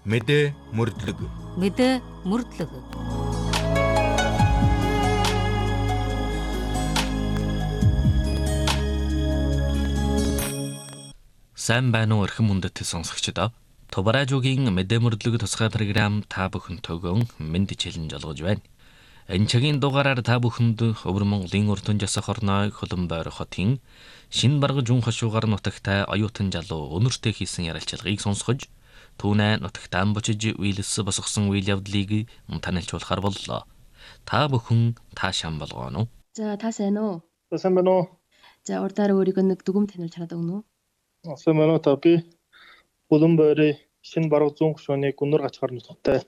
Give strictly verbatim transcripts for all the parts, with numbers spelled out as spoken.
Мэдээ мөрдлөг. Мэдээ мөрдлөг. Сайн байна уу эрхэм мөндөд сонсогчдоо. Тубаражуугийн мэдээ мөрдлөг тусгай програм та бүхэнтэйгөө мэнд хилэн жолгож байна. Энэ цагийн дугаараар та бүхэнд Өвөр Монголын Уртан жасах орной Хөлбөмбөр хотын Шинэ Баргаж Жүн хошуугаар нутагтай оюутан залуу өнөртэй хийсэн ярилцлагыг сонсгож, түүнээ нутагтаа бочиж үйлс босгосон үйл явдлыг танилцуулахар боллоо. Та бүхэн таашаан болгоно. За та сайн уу? Сайн байна уу? За урдаар өөрийгөө нэг дүгм танилцуулж чадах уу? Сайн байна уу та би Хөлбөмбөрийн Шинэ Баргаж Жүн хошууны Гүнэр гачгаар нутагтай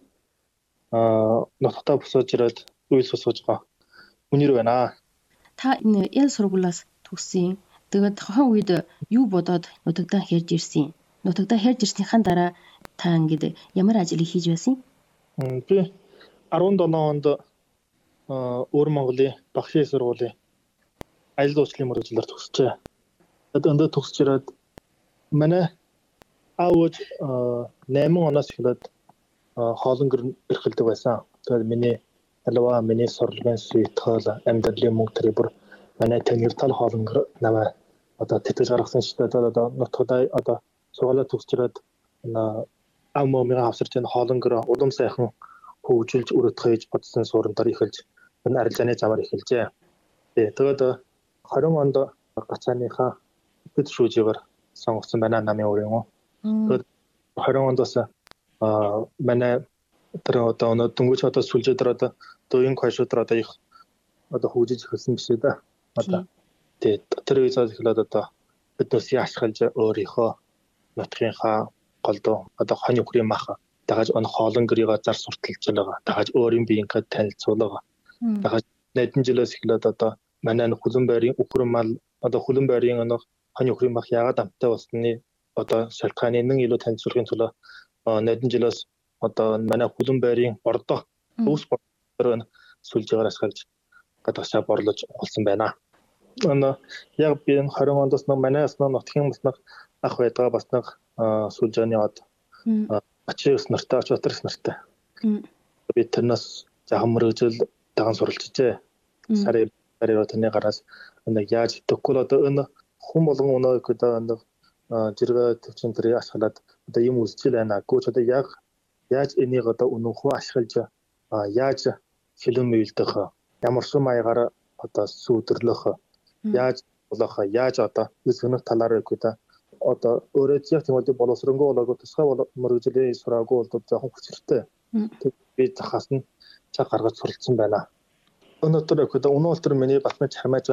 аа нутагтаа босож ирээд үйлс босгож байгаа үнэр байна. Та энэ ял сургуулиас төгссөн. Тэгээд тухайн үед юу бодоод нутагтаа хэрж ирсэн? Нутагтаа хэрж ирснийхаа дараа та ингээд ямар ажил хийж байсан? Би арван долоо онд аа Өвөр Монголын багшийн сургуулийн аялал жуулчлалын мөрөглөөр төгсчээ. Тэгээд өндөө төгсч ирээд манай аавч найман оноос эхлээд хоолон гэр эрхэлдэг байсан. Тэгээд миний алва миний сурлагын суйтхол амьдралын мөнгө төрөй бүр манай Тэнгэртал хоолон гэр намайг одоо тэтгэж гаргасан шүү дээ. Одоо нутгадаа одоо сургуулаа төгсч ирээд ам момын авсарч энэ хоолон гэр улам сайхан хөгжилж өрөтгөж бодсон суурантаар эхэлж энэ арилжааны замаар эхэлжээ. Тэгээд хорин онд гацааныхаа хэд шүүжээр сонгосон байна намын өрөө. Тэгээд хорин ондоос аа манай тэр одоо дөнгөж одоо сүлжээ дээр одоо дуугийн хойшууд дээр одоо их одоо хөгжиж эхэлсэн биш үү да. Одоо тэгээд тэр үеэс эхлээд одоо биднээс яашхалж өөрийнхөө нутгийнхаа голдоо одоо хонь өхрийн мах дагаж он хоолон гэрийг зар сурталж байгаа. Дагаж өөрийн биеийнхээ танилцуулга. Дагаж нэгэн жилээс эхлээд одоо манай Хөлбөмбөрийн өхрөн мал одоо Хөлбөмбөрийн хонь өхрийн мах яагаад амттай болсны одоо шалтгааны нэг илүү танилцуулахын төлөө нэгэн жилээс одоо манай Хөлбөмбөрийн бордоо өвс бордоор сүлжээгээр ашиглаж гадагшаа борлож болсон байна. Ана яг би энэ хорин ондоос нь манай аснаа нутгийн бас ах байдаг бас нэг сүлжээний од ачаас нартай очотрс нартай. Би тэрнээс жахан мөрөжл даган суралцжээ. Сарын сарын таны гараас нэг яаж төгөл одоо энэ хүн болгон өнөө гэдэг жиргээ төвчин төрөй ашиглаад одоо юм үзчихэл байна. Гүч одоо яг яаж энийг одоо үнэнхүү ашиглаж яаж хилэн мэлдэх ямар ч маягаар одоо сүудэрлэх яаж болох яаж одоо зөвхөн талаар гэдэг одоо өөрөө яг тийм үү боловсронгоо болоогүй тусгай мөрөглөлийн сураагүй бол жоохон хүчтэй. Би захаас нь цаг гаргаж суралцсан байна. Өнөөдөр гэдэг өнөө өдөр миний батны чармайж